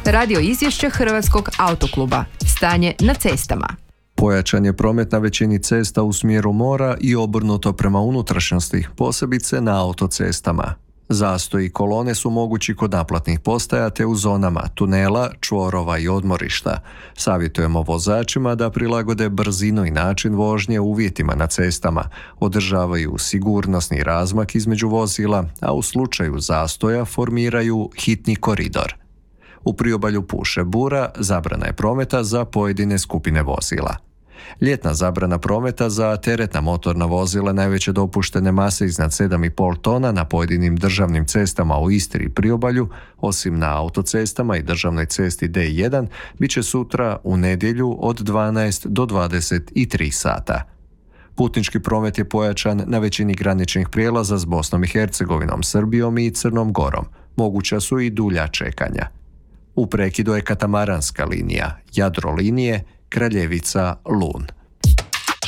Radio izvješće Hrvatskog autokluba. Stanje na cestama. Pojačan je promet na većini cesta u smjeru mora i obrnuto prema unutrašnjosti, posebice na autocestama. Zastoji i kolone su mogući kod naplatnih postaja te u zonama tunela, čvorova i odmorišta. Savjetujemo vozačima da prilagode brzinu i način vožnje uvjetima na cestama, održavaju sigurnosni razmak između vozila, a u slučaju zastoja formiraju hitni koridor. U priobalju puše bura, zabrana je prometa za pojedine skupine vozila. Ljetna zabrana prometa za teretna motorna vozila najveće dopuštene mase iznad 7,5 tona na pojedinim državnim cestama u Istri i priobalju, osim na autocestama i državnoj cesti D1, bit će sutra u nedjelju od 12 do 23 sata. Putnički promet je pojačan na većini graničnih prijelaza s Bosnom i Hercegovinom, Srbijom i Crnom Gorom. Moguća su i dulja čekanja. U prekidu je katamaranska linija, Jadrolinije, Kraljevica, Lun.